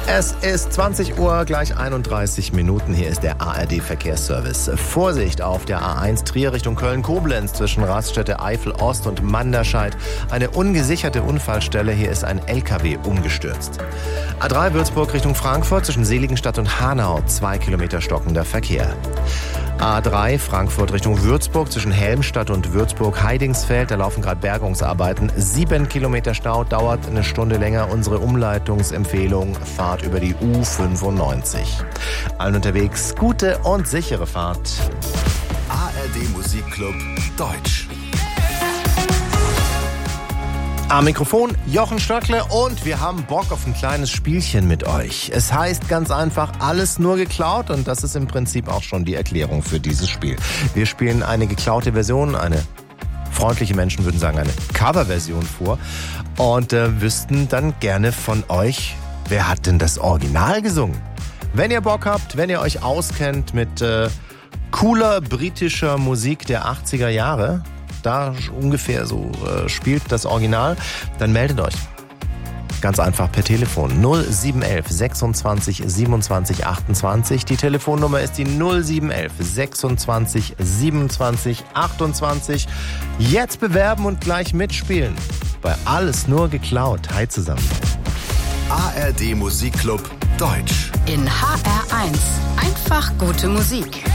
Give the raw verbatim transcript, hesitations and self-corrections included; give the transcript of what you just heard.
Es ist zwanzig Uhr, gleich einunddreißig Minuten. Hier ist der A R D-Verkehrsservice. Vorsicht auf der A eins Trier Richtung Köln-Koblenz zwischen Raststätte Eifel-Ost und Manderscheid. Eine ungesicherte Unfallstelle. Hier ist ein L K W umgestürzt. A drei Würzburg Richtung Frankfurt zwischen Seligenstadt und Hanau. Zwei Kilometer stockender Verkehr. A drei Frankfurt Richtung Würzburg zwischen Helmstadt und Würzburg-Heidingsfeld. Da laufen gerade Bergungsarbeiten. Sieben Kilometer Stau, dauert eine Stunde länger. Unsere Umleitungsempfehlung: Fahrt über die U fünfundneunzig. Allen unterwegs gute und sichere Fahrt. A R D Musikclub Deutsch. Am Mikrofon Jochen Stöckle und wir haben Bock auf ein kleines Spielchen mit euch. Es heißt ganz einfach, alles nur geklaut, und das ist im Prinzip auch schon die Erklärung für dieses Spiel. Wir spielen eine geklaute Version, eine freundliche Menschen würden sagen eine Coverversion vor, und äh, wüssten dann gerne von euch, wer hat denn das Original gesungen? Wenn ihr Bock habt, wenn ihr euch auskennt mit äh, cooler britischer Musik der achtziger Jahre, da ungefähr so äh, spielt das Original, dann meldet euch. Ganz einfach per Telefon null sieben eins eins sechsundzwanzig siebenundzwanzig achtundzwanzig. Die Telefonnummer ist die null sieben eins eins sechsundzwanzig siebenundzwanzig achtundzwanzig. Jetzt bewerben und gleich mitspielen bei Alles nur geklaut. Hi zusammen. A R D Musikclub Deutsch. In H R eins. Einfach gute Musik.